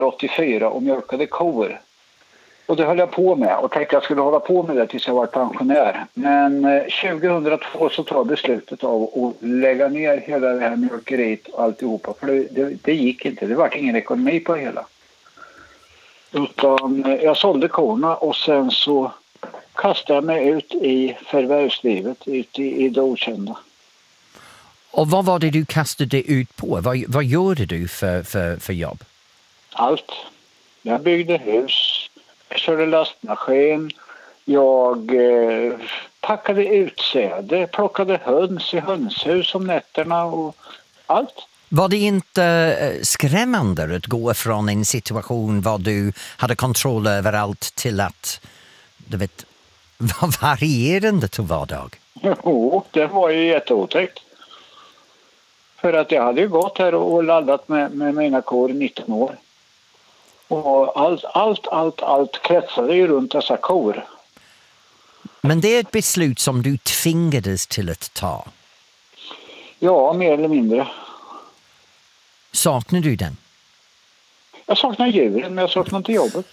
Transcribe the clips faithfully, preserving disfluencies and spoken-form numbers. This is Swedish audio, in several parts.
åttiofyra och mjölkade kor. Och det höll jag på med och tänkte att jag skulle hålla på med det tills jag var pensionär. Men tjugohundratvå så tar beslutet av att lägga ner hela det här mjölkeriet och alltihopa. För det, det, det gick inte, det var ingen ekonomi på det hela. Utan jag sålde korna och sen så kastade jag mig ut i förvärvslivet, ut i, i det okända. Och vad var det du kastade ut på? Vad, vad gjorde du för, för, för jobb? Allt. Jag byggde hus, jag körde lastmaskin, jag eh, packade utsäde, plockade höns i hönshus om nätterna och allt. Var det inte skrämmande att gå från en situation var du hade kontroll över allt till att, du vet, var varierande till vardag? Jo, det var ju jätteotäckt. För att jag hade ju gått här och laddat med, med mina kor i nitton år. Och allt, allt, allt, allt kretsade ju runt dessa kor. Men det är ett beslut som du tvingades till att ta? Ja, mer eller mindre. Saknar du den? Jag saknar djuren, men jag saknar inte jobbet.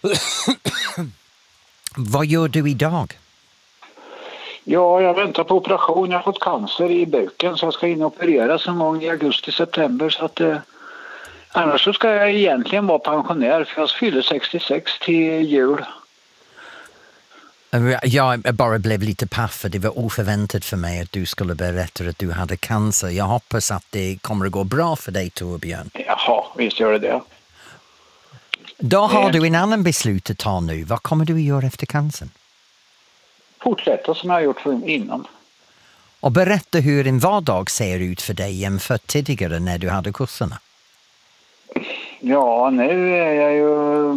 Vad gör du idag? Ja, jag väntar på operation. Jag har fått cancer i buken så jag ska in och opereras en gång i augusti-september. Så att, eh, annars så ska jag egentligen vara pensionär för jag fyller sextiosex till jul. Jag bara blev lite paff för det var oförväntat för mig att du skulle berätta att du hade cancer. Jag hoppas att det kommer att gå bra för dig, Torbjörn. Jaha, visst gör det det. Då har du en annan beslut att ta nu. Vad kommer du att göra efter cancern? Fortsätta som jag har gjort för innan. Och berätta hur en vardag ser ut för dig jämfört tidigare när du hade kurserna. Ja, nu är jag ju...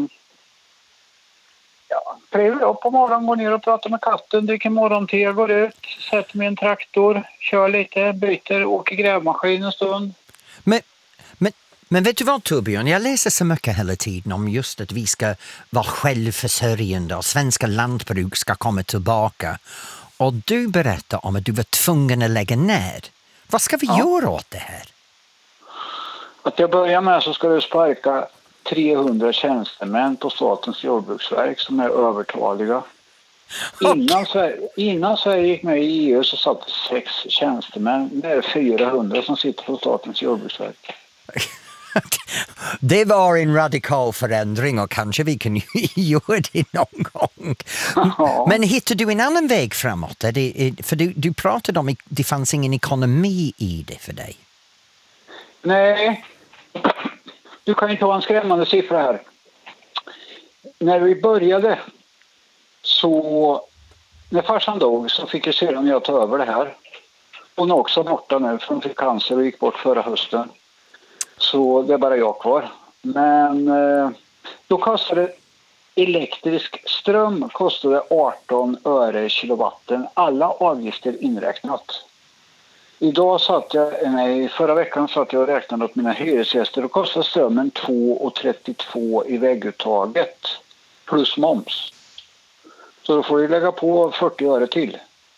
Ja, trevlig upp på morgonen, går ner och pratar med katten, dricker morgonte, går ut, sätter mig i en traktor, kör lite, byter, åker grävmaskin en stund. Men, men, men vet du vad, Torbjörn? Jag läser så mycket hela tiden om just att vi ska vara självförsörjande och svenska lantbruk ska komma tillbaka. Och du berättar om att du var tvungen att lägga ner. Vad ska vi ja. göra åt det här? Att jag börjar med så ska du sparka trehundra tjänstemän på Statens jordbruksverk som är övertaliga. Okay. Innan, Sverige, innan Sverige gick med i E U så satt sex tjänstemän. Det är fyrahundra som sitter på Statens jordbruksverk. Det var en radikal förändring och kanske vi kan göra det någon gång. Ja. Men hittar du en annan väg framåt? Är det, för du, du pratade om att det fanns ingen ekonomi i det för dig. Nej, du kan ju ta en skrämmande siffra här. När vi började så, när farsan dog så fick jag sedan jag ta över det här. Hon är också borta nu för hon fick cancer och gick bort förra hösten. Så det är bara jag kvar. Men eh, då kostade elektrisk ström kostade arton öre kilowatten. Alla avgifter inräknat. Idag satt jag, nej, förra veckan satt jag och räknade åt mina hyresgäster och kostade strömmen två trettiotvå i vägguttaget plus moms. Så då får du lägga på fyrtio öre till.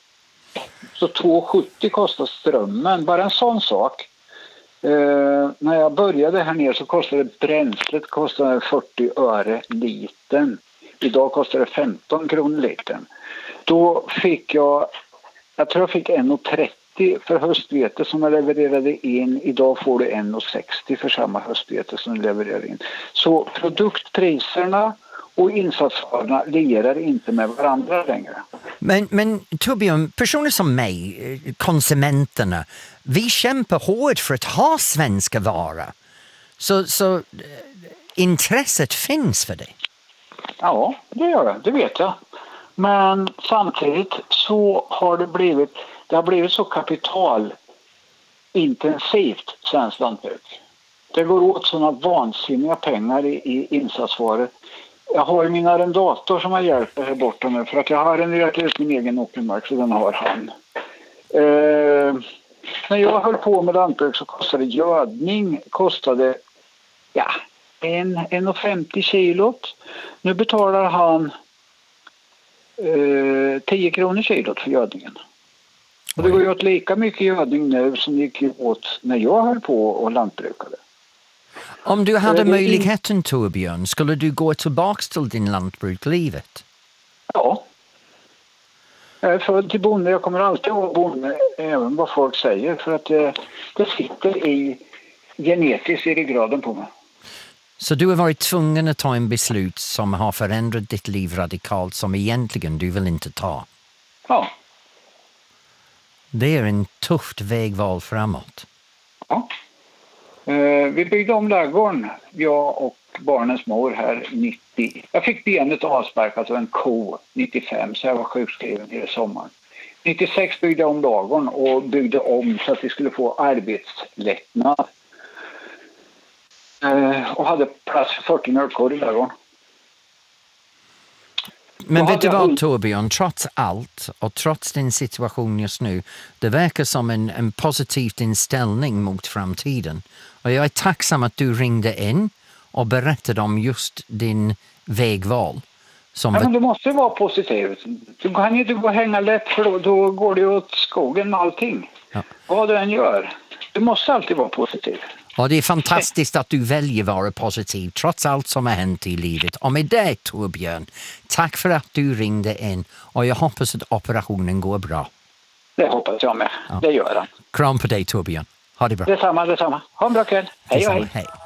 Så två sjuttio kostar strömmen, bara en sån sak. Uh, när jag började här nere så kostade bränslet kostade fyrtio öre liten. Idag kostar det femton kronor liten. Då fick jag, jag tror jag fick en trettio för höstvete som jag levererade in. Idag får du en sextio för samma höstvete som du levererar in. Så produktpriserna och insatsvarorna lirar inte med varandra längre. Men, men Torbjörn, personer som mig, konsumenterna, vi kämpar hårt för att ha svenska varor. Så, så intresset finns för det. Ja, det gör det. Det vet jag. Men samtidigt så har det blivit, det har blivit så kapitalintensivt svenskt lantbruk. Det går åt sådana vansinniga pengar i, i insatsvaror. Jag har min arrendator som har hjälpt här borta nu för att jag har arrenderat ut min egen åkermark så den har han. Eh, när jag höll på med lantbruk så kostade gödning kostade ja, en femtio kilot. Nu betalar han eh, tio kronor kilot för gödningen. Och det går ju åt lika mycket gödning nu som det gick åt när jag höll på och lantbrukade. Om du hade det- möjligheten, Torbjörn, skulle du gå tillbaka till din lantbruklivet? Ja. Jag är född till bonde. Jag kommer alltid att vara bonde, även vad folk säger. För att det, det sitter i genetiskt i ryggraden på mig. Så du har varit tvungen att ta en beslut som har förändrat ditt liv radikalt, som egentligen du vill inte ta. Ja. Det är en tufft vägval framåt. Ja. Eh, vi byggde om ladugården, jag och barnens mor här nittio. Jag fick benet avsparkat av en ko nittiofem, så jag var sjukskriven hela sommaren. nittiosex byggde jag om ladugården och byggde om så att vi skulle få arbetslättnad. Eh, och hade plats för fyrtio mjölkkor i ladugården. Men Då vet du hade jag- vad, Torbjörn, trots allt och trots din situation just nu, det verkar som en, en positiv inställning mot framtiden. Och jag är tacksam att du ringde in och berättade om just din vägval. Som Ja, men du måste vara positiv. Du kan ju inte gå och hänga läpp, för då, då går det åt skogen med allting. Ja. Vad du än gör. Du måste alltid vara positiv. Och det är fantastiskt att du väljer att vara positiv trots allt som har hänt i livet. Och med det, Torbjörn, tack för att du ringde in och jag hoppas att operationen går bra. Det hoppas jag med. Ja. Det gör han. Kram på dig, Torbjörn. Ha det bra. Detsamma, detsamma. Ha en bra kväll. Hej och Detsamma. hej. Hej.